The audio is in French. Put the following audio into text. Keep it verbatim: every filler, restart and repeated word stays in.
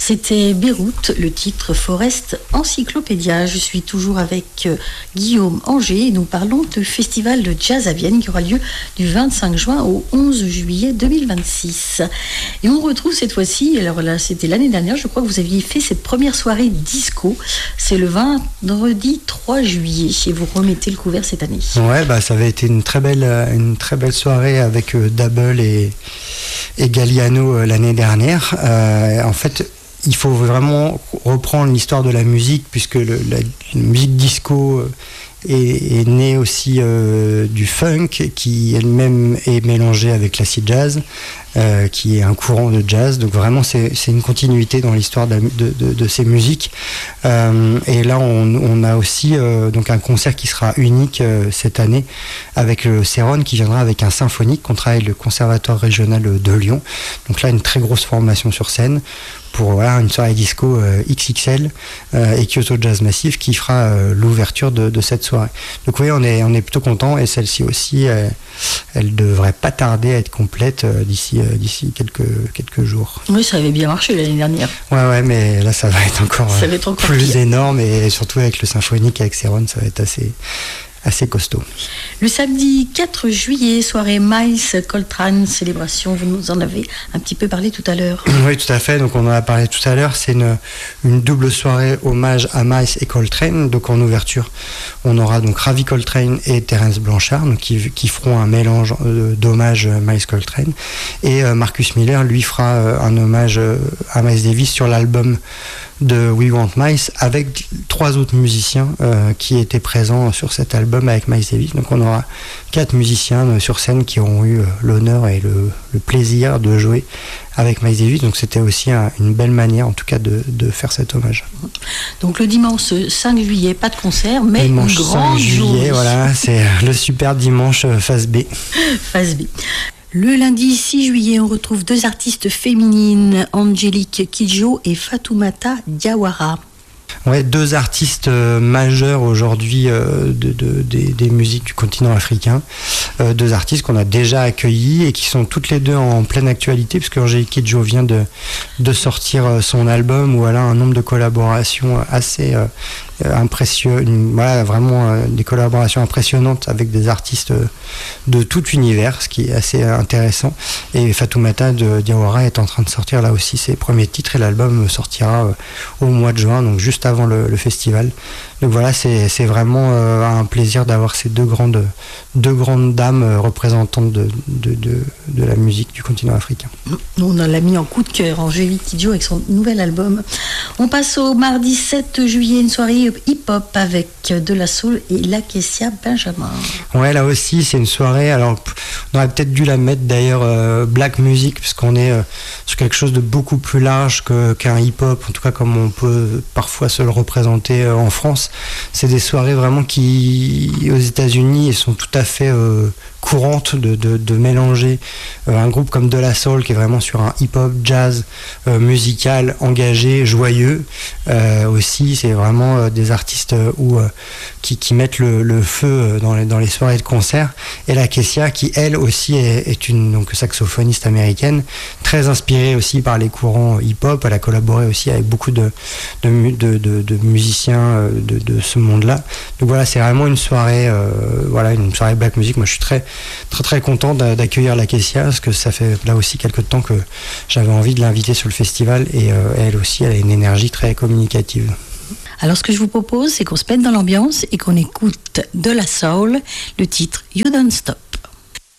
C'était Beyrouth, le titre Forest Encyclopédia. Je suis toujours avec euh, Guillaume Anger et nous parlons du festival de jazz à Vienne qui aura lieu du vingt-cinq juin au onze juillet deux mille vingt-six. Et on retrouve cette fois-ci, alors là c'était l'année dernière, je crois que vous aviez fait cette première soirée disco. C'est le vendredi trois juillet et vous remettez le couvert cette année. Ouais, bah ça avait été une très belle, une très belle soirée avec euh, Double et, et Galliano euh, l'année dernière. Euh, en fait, il faut vraiment reprendre l'histoire de la musique puisque le, la, la musique disco est, est née aussi euh, du funk qui elle-même est mélangée avec l'acid jazz, euh, qui est un courant de jazz. Donc vraiment c'est, c'est une continuité dans l'histoire de, de, de, de ces musiques. Euh, et là on, on a aussi euh, donc un concert qui sera unique euh, cette année avec le Céron qui viendra avec un symphonique qu'on travaille avec le Conservatoire régional de Lyon. Donc là une très grosse formation sur scène pour voilà, une soirée disco euh, X X L euh, et Kyoto Jazz Massive qui fera euh, l'ouverture de, de cette soirée. Donc oui, on est, on est plutôt content et celle-ci aussi, euh, elle devrait pas tarder à être complète euh, d'ici, euh, d'ici quelques, quelques jours. Oui, ça avait bien marché l'année dernière. Ouais, ouais, mais là ça va être encore, ça va être encore plus pire. énorme et surtout avec le symphonique avec Céron, ça va être assez... assez costaud. Le samedi quatre juillet, soirée Miles Coltrane, célébration, vous nous en avez un petit peu parlé tout à l'heure. Oui, tout à fait, donc on en a parlé tout à l'heure, c'est une, une double soirée hommage à Miles et Coltrane, donc en ouverture, on aura donc Ravi Coltrane et Terence Blanchard, donc qui, qui feront un mélange d'hommage à Miles Coltrane, et Marcus Miller, lui, fera un hommage à Miles Davis sur l'album de We Want Miles avec trois autres musiciens euh, qui étaient présents sur cet album avec Miles Davis. Donc on aura quatre musiciens euh, sur scène qui auront eu euh, l'honneur et le, le plaisir de jouer avec Miles Davis. Donc c'était aussi un, une belle manière en tout cas de, de faire cet hommage. Donc le dimanche cinq juillet, pas de concert, mais dimanche une grande cinq juillet, journée. voilà, c'est le super dimanche euh, phase B. Phase B. Le lundi six juillet, on retrouve deux artistes féminines, Angélique Kidjo et Fatoumata Diawara. Ouais, deux artistes euh, majeurs aujourd'hui euh, de, de, des, des musiques du continent africain. Euh, deux artistes qu'on a déjà accueillis et qui sont toutes les deux en pleine actualité, puisque Angélique Kidjo vient de, de sortir son album où elle a un nombre de collaborations assez euh, impressionnant, voilà, vraiment euh, des collaborations impressionnantes avec des artistes euh, de tout univers, ce qui est assez intéressant. Et Fatoumata de Diawara est en train de sortir là aussi ses premiers titres et l'album sortira euh, au mois de juin, donc juste avant le, le festival. Donc voilà, c'est, c'est vraiment euh, un plaisir d'avoir ces deux grandes, deux grandes dames euh, représentantes de, de, de, de la musique du continent africain. Nous, on l'a mis en coup de cœur, Angélique Kidjo avec son nouvel album. On passe au mardi sept juillet, une soirée hip-hop avec De La Soul et Lakecia Benjamin. Ouais, là aussi, c'est une soirée. Alors, on aurait peut-être dû la mettre d'ailleurs euh, black music, puisqu'on est euh, sur quelque chose de beaucoup plus large que, qu'un hip-hop, en tout cas comme on peut parfois se le représenter euh, en France. C'est des soirées vraiment qui, aux États-Unis, sont tout à fait euh, courantes de, de, de mélanger euh, un groupe comme De La Soul qui est vraiment sur un hip-hop, jazz, euh, musical, engagé, joyeux. Euh, aussi, c'est vraiment euh, des artistes euh, où, euh, qui, qui mettent le, le feu dans les, dans les soirées de concert. Et Lakecia, qui elle aussi est, est une donc, saxophoniste américaine, très inspirée aussi par les courants hip-hop. Elle a collaboré aussi avec beaucoup de, de, de, de, de musiciens de, de ce monde-là. Donc voilà, c'est vraiment une soirée, euh, voilà, une soirée black music. Moi, je suis très, très, très content d'accueillir Lakecia parce que ça fait là aussi quelques temps que j'avais envie de l'inviter sur le festival et euh, elle aussi, elle a une énergie très communicative. Alors, ce que je vous propose, c'est qu'on se mette dans l'ambiance et qu'on écoute De La Soul, le titre You Don't Stop.